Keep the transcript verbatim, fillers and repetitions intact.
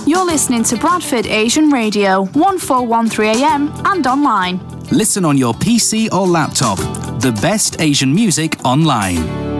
You're listening to Bradford Asian Radio, fourteen thirteen A M and online. Listen on your P C or laptop. The best Asian music online.